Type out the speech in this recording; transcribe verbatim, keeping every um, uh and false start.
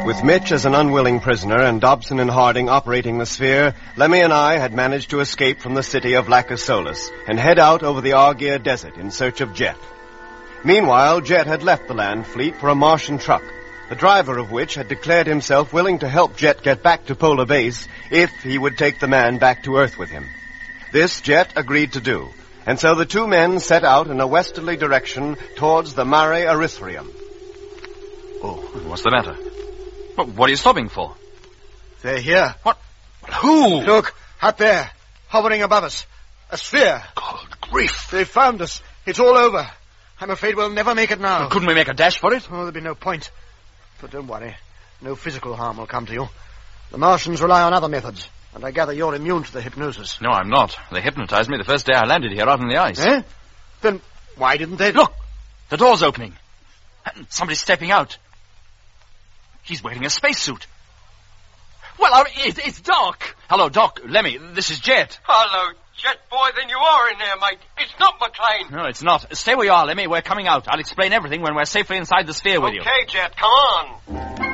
With Mitch as an unwilling prisoner and Dobson and Harding operating the sphere, Lemmy and I had managed to escape from the city of Lacasolis and head out over the Argier Desert in search of Jet. Meanwhile, Jet had left the land fleet for a Martian truck, the driver of which had declared himself willing to help Jet get back to Polar Base if he would take the man back to Earth with him. This Jet agreed to do, and so the two men set out in a westerly direction towards the Mare Erythraeum. Oh, what's the matter? What are you stopping for? They're here. What? Who? Look, up there, hovering above us. A sphere. God grief. They've found us. It's all over. I'm afraid we'll never make it now. Well, couldn't we make a dash for it? Oh, there'd be no point. But don't worry. No physical harm will come to you. The Martians rely on other methods, and I gather you're immune to the hypnosis. No, I'm not. They hypnotized me the first day I landed here out on the ice. Eh? Then why didn't they... Look! The door's opening. And somebody's stepping out. He's wearing a spacesuit. Well, uh, it, it's Doc. Hello, Doc. Lemmy, this is Jet. Hello, Jet boy. Then you are in there, mate. It's not McLean. No, it's not. Stay where you are, Lemmy. We're coming out. I'll explain everything when we're safely inside the sphere with you. Okay, Jet, come on.